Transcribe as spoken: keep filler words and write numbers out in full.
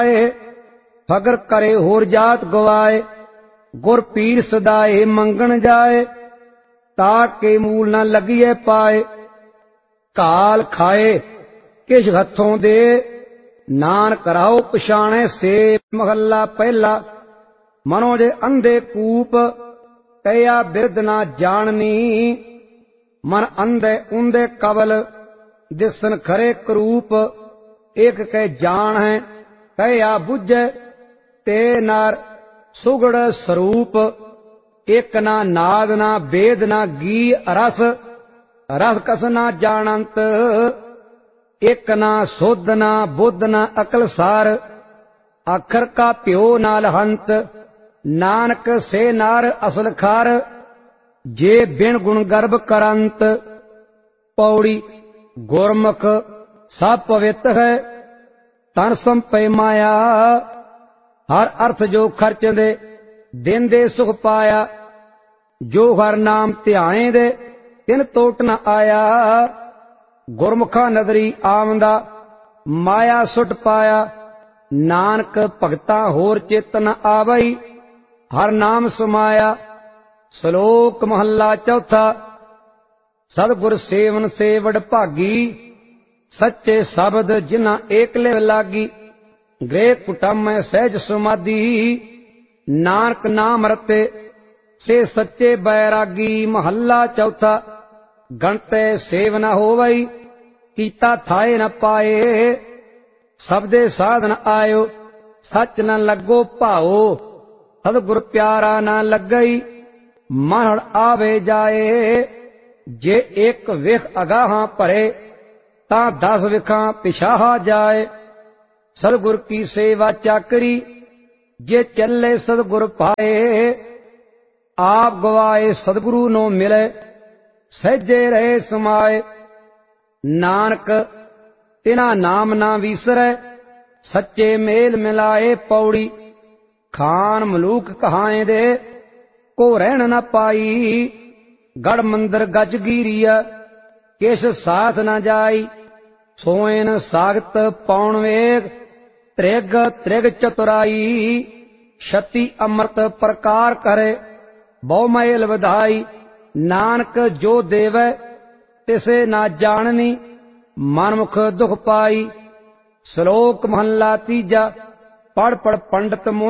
फगर करे होर जात गवाए, गुर पीर सदाए मंगण जाए, ताके मूल न लगिए पाए। काल खाए किश हथों दे, नानक राहो पछाणे से। महला पहला। मनो जे अंधे कूप, कया बिरद ना जाननी। मन अंधे उंधे कबल, दिसन खरे करूप। एक कह जान है, कया बुझे ते नार सुगड़ स्वरूप। एक ना नाद ना वेद ना गी रस, रस कस ना जानंत। एक ना सुध ना बुद्ध ना अकल सार, अखर का प्यो ना लहंत। नानक से नार असल खार, जे बिन गुण गर्भ करंत। पौड़ी। गुरमुख सब पवित है, तन संपय माया। हर अर्थ जो खर्च दे, दिन दे सुख पाया। जो हर नाम ध्याए दे, तिन तोट न आया। गुरमुखा नदरी आमदा, माया सुट पाया। नानक भगता होर चित न आवई, हर नाम समाया। श्लोक महला चौथा। सतगुर सेवन से वड भागी, सच्चे शब्द जिन्ना एकले लागी। गृह कुटुंब में सहज समाधि, नानक नाम रते से सच्चे बैरागी। महला चौथा। गणते सेव न होवई, कीता थाए न पाए। सबदे साधन आयो, सच न लगो भाओ। सतगुर प्यारा न लगई, मन आवे जाए। जे एक विख अगाहां भरे, तां दस विखां पिछाहा जाए। सतगुर की सेवा चाकरी, जे चले सतगुर पाए। आप गवाए सतगुरु नो मिले, सहजे रहे समाए। नानक तिना नाम ना विसरै, सच्चे मेल मिलाए। पौड़ी। खान मलूक कहाए दे, को रहन न पाई। गढ़ मंदिर गज गिरिया, किस साथ न जाई। सोएन सागत पौन वेग, त्रिग त्रिग चतुराई। छति अमृत प्रकार करे, बहुमैल बधाई। नानक जो देवै, तिसे ना जाननी। मनमुख दुख पाई। श्लोक महला तीजा। पढ़ पढ़ पंडित मोह